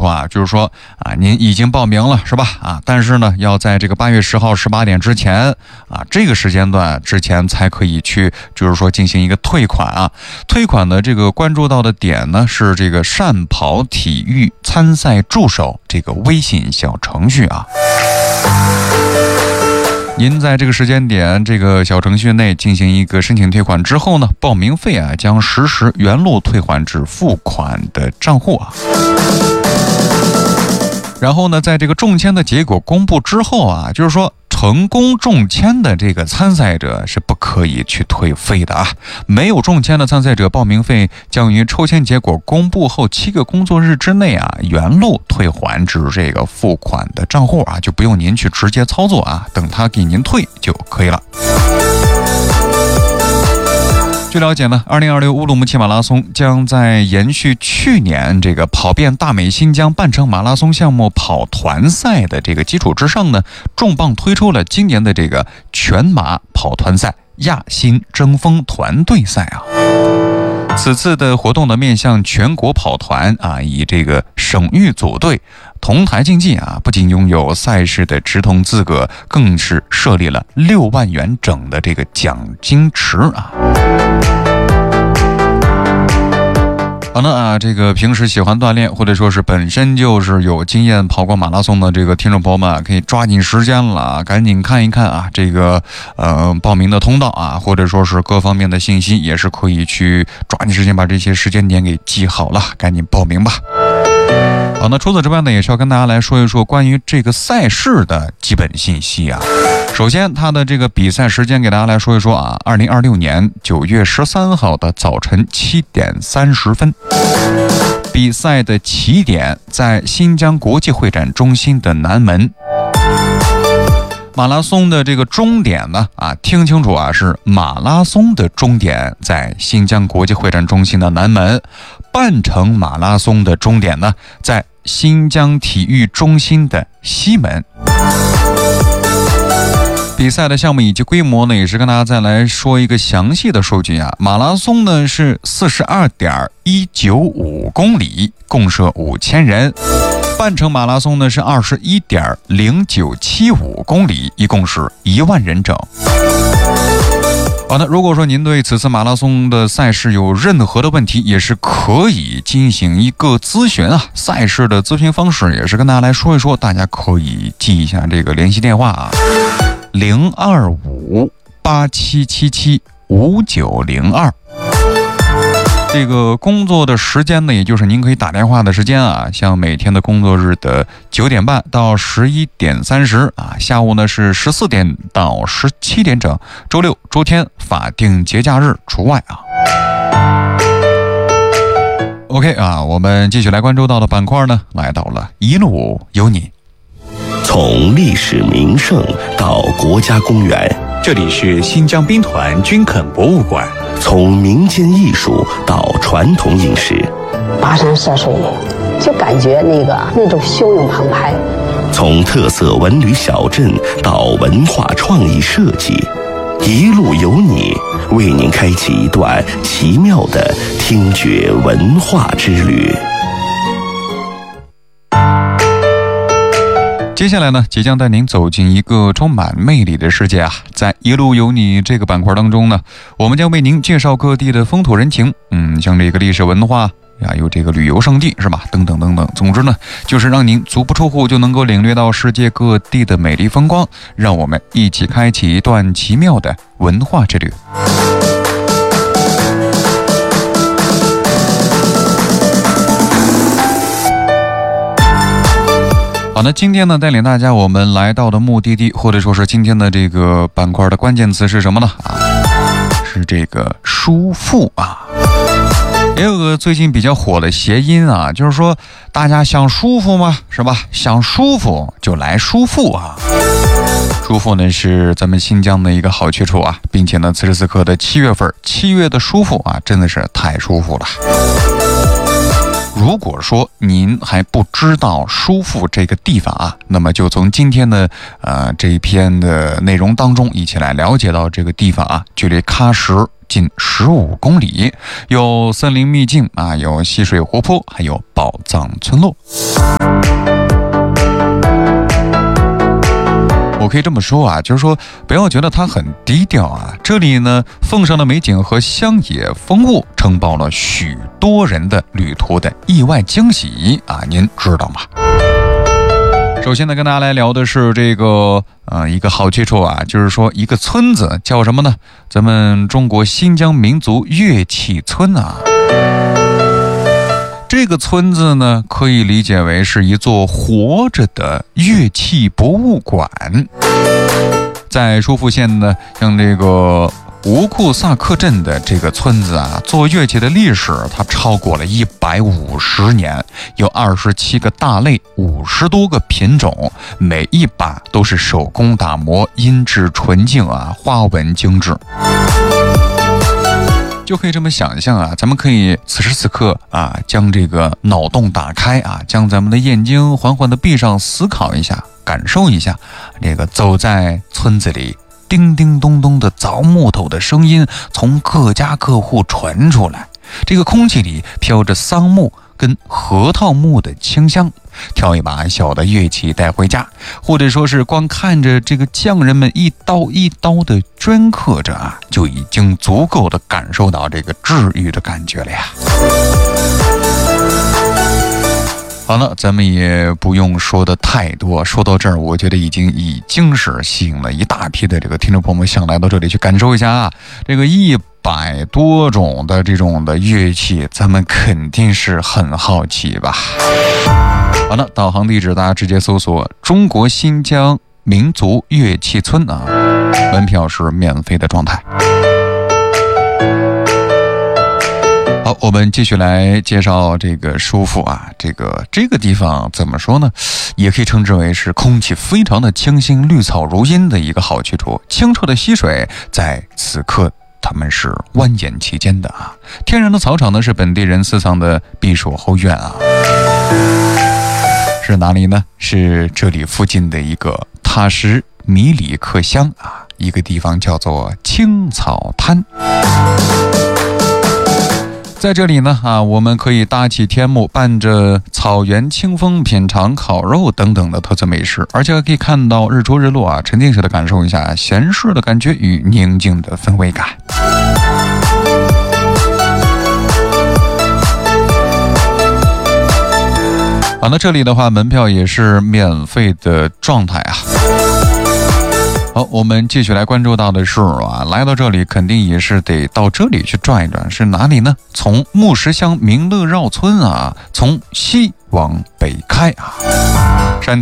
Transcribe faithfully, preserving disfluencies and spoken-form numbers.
话，就是说啊，您已经报名了是吧？啊，但是呢，要在这个八月十号十八点之前啊，这个时间段之前才可以去，就是说进行一个退款啊。退款的这个关注到的点呢是这个善跑体育参赛助手这个微信小程序啊。您在这个时间点这个小程序内进行一个申请退款之后呢，报名费啊将实时原路退还至付款的账户啊。然后呢，在这个中签的结果公布之后啊，就是说成功中签的这个参赛者是不可以去退费的啊。没有中签的参赛者报名费将于抽签结果公布后七个工作日之内啊原路退还至这个付款的账户啊，就不用您去直接操作啊，等他给您退就可以了。据了解呢，二零二六乌鲁木齐马拉松将在延续去年这个跑遍大美新疆半程马拉松项目跑团赛的这个基础之上呢，重磅推出了今年的这个全马跑团赛亚新争锋团队赛啊。此次的活动呢，面向全国跑团啊，以这个省域组队同台竞技啊，不仅拥有赛事的直通资格，更是设立了六万元整的这个奖金池啊。好了啊，这个平时喜欢锻炼或者说是本身就是有经验跑过马拉松的这个听众朋友们啊，可以抓紧时间了，赶紧看一看啊，这个呃报名的通道啊，或者说是各方面的信息，也是可以去抓紧时间把这些时间点给记好了，赶紧报名吧。好，那除此之外呢，也是要跟大家来说一说关于这个赛事的基本信息啊。首先，它的这个比赛时间给大家来说一说啊，二零二六年九月十三号的早晨七点三十分，比赛的起点在新疆国际会展中心的南门。马拉松的这个终点呢，啊，听清楚啊，是马拉松的终点在新疆国际会展中心的南门，半程马拉松的终点呢，在新疆体育中心的西门。比赛的项目以及规模呢，也是跟大家再来说一个详细的数据啊。马拉松呢是四十二点一九五公里，共设五千人。半程马拉松呢是二十一点零九七五公里，一共是一万人整。好的，如果说您对此次马拉松的赛事有任何的问题，也是可以进行一个咨询啊。赛事的咨询方式也是跟大家来说一说，大家可以记一下这个联系电话啊，零二五八七七七五九零二。这个工作的时间呢，也就是您可以打电话的时间啊，像每天的工作日的九点半到十一点三十啊，下午呢是十四点到十七点整，周六周天法定节假日除外啊。OK 啊，我们继续来关注到的板块呢，来到了一路有你。 从历史名胜到国家公园， 这里是新疆兵团军垦博物馆。 从民间艺术到传统饮食， 跋山涉水，就感觉那个那种汹涌澎湃。 从特色文旅小镇到文化创意设计，一路有你，为您开启一段奇妙的听觉文化之旅。 接下来呢，即将带您走进一个充满魅力的世界啊！在一路有你这个板块当中呢，我们将为您介绍各地的风土人情，嗯，像这个历史文化呀，有这个旅游胜地是吧？等等等等。总之呢，就是让您足不出户就能够领略到世界各地的美丽风光，让我们一起开启一段奇妙的文化之旅。好，那今天呢，带领大家我们来到的目的地，或者说是今天的这个板块的关键词是什么呢？啊，是这个舒服啊。也有个最近比较火的谐音啊，就是说大家想舒服吗？是吧？想舒服就来舒服啊。舒服呢是咱们新疆的一个好去处啊，并且呢，此时此刻的七月份，七月的舒服啊，真的是太舒服了。如果说您还不知道舒服这个地方啊，那么就从今天的呃这一篇的内容当中一起来了解到这个地方啊，距离喀什近十五公里，有森林秘境啊，有溪水湖泊，还有宝藏村落。我可以这么说啊，就是说不要觉得它很低调啊，这里呢奉上的美景和乡野风物承包了许多人的旅途的意外惊喜啊，您知道吗？首先呢，跟大家来聊的是这个呃一个好去处啊，就是说一个村子叫什么呢？咱们中国新疆民族乐器村啊。这个村子呢，可以理解为是一座活着的乐器博物馆。在舒富县呢，像这个乌库萨克镇的这个村子啊，做乐器的历史它超过了一百五十年，有二十七个大类，五十多个品种，每一把都是手工打磨，音质纯净啊，花纹精致。就可以这么想象啊，咱们可以此时此刻啊，将这个脑洞打开啊，将咱们的眼睛缓缓的闭上，思考一下，感受一下这个走在村子里，叮叮咚咚的凿木头的声音从各家各户传出来，这个空气里飘着桑木跟核桃木的清香，挑一把小的乐器带回家，或者说是光看着这个匠人们一刀一刀的镌刻着啊，就已经足够的感受到这个治愈的感觉了呀。好了，咱们也不用说的太多，说到这儿，我觉得已经已经是吸引了一大批的这个听众朋友们想来到这里去感受一下啊，这个一百多种的这种的乐器，咱们肯定是很好奇吧。好了，导航地址大家直接搜索中国新疆民族乐器村啊，门票是免费的状态。好，我们继续来介绍这个舒富啊，这个这个地方怎么说呢？也可以称之为是空气非常的清新，绿草如茵的一个好去处。清澈的溪水在此刻他们是蜿蜒其间的啊。天然的草场呢是本地人私藏的避暑后院啊。是哪里呢？是这里附近的一个塔什米里克乡啊，一个地方叫做青草滩。在这里呢啊，我们可以搭起天幕，伴着草原清风，品尝烤肉等等的特色美食，而且还可以看到日出日落啊，沉浸式的感受一下闲适的感觉与宁静的氛围感。好，那这里的话，门票也是免费的状态啊。好，我们继续来关注到的是啊，来到这里肯定也是得到这里去转一转，是哪里呢？从木石乡民乐绕村啊，从西往北开啊。